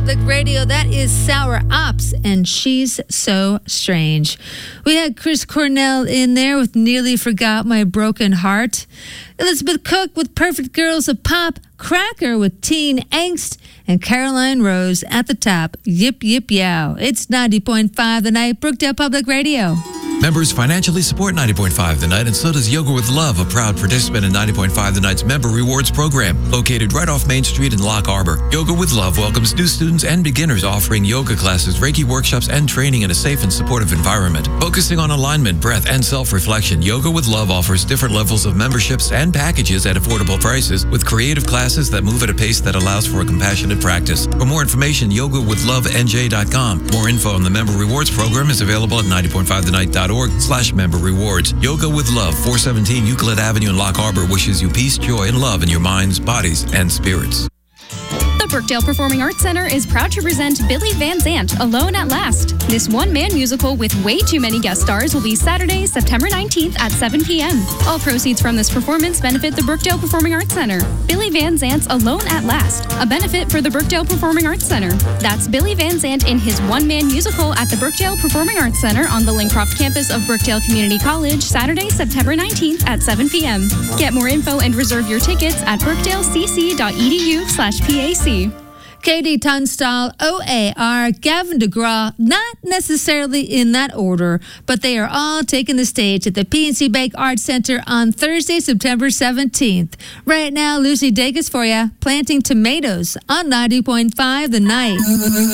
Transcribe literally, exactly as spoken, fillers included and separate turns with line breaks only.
Public Radio. That is Sour Ops, and She's So Strange. We had Chris Cornell in there with Nearly Forgot My Broken Heart. Elizabeth Cook with Perfect Girls of Pop. Cracker with Teen Angst. And Caroline Rose at the top. Yip, yip, yow. It's ninety point five The Night, Brookdale Public Radio.
Members financially support ninety point five The Night, and so does Yoga with Love, a proud participant in ninety point five The Night's Member Rewards program, located right off Main Street in Lock Harbor. Yoga with Love welcomes new students and beginners, offering yoga classes, Reiki workshops, and training in a safe and supportive environment. Focusing on alignment, breath, and self-reflection, Yoga with Love offers different levels of memberships and packages at affordable prices, with creative classes that move at a pace that allows for a compassionate practice. For more information, yoga with love n j dot com. More info on the Member Rewards program is available at ninety point five the night dot org slash member rewards. Yoga with Love, four seventeen Euclid Avenue in Lock Harbor, wishes you peace, joy, and love in your minds, bodies, and spirits.
The Brookdale Performing Arts Center is proud to present Billy Van Zandt, Alone at Last. This one-man musical with way too many guest stars will be Saturday, September nineteenth at seven p.m. All proceeds from this performance benefit the Brookdale Performing Arts Center. Billy Van Zandt's Alone at Last, a benefit for the Brookdale Performing Arts Center. That's Billy Van Zandt in his one-man musical at the Brookdale Performing Arts Center on the Lincroft campus of Brookdale Community College, Saturday, September nineteenth at seven p.m. Get more info and reserve your tickets at brookdalecc.edu slash PAC.
Katie Tunstall, O A R, Gavin DeGraw, not necessarily in that order, but they are all taking the stage at the P N C Bank Arts Center on Thursday, September seventeenth. Right now, Lucy Dacus for you, Planting Tomatoes on ninety point five The Night.